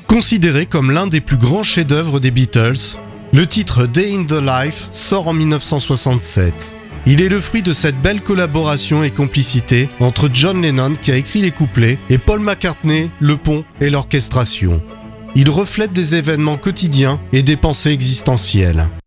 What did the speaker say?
Considéré comme l'un des plus grands chefs-d'œuvre des Beatles, le titre Day in the Life sort en 1967. Il est le fruit de cette belle collaboration et complicité entre John Lennon qui a écrit les couplets et Paul McCartney, le pont et l'orchestration. Il reflète des événements quotidiens et des pensées existentielles.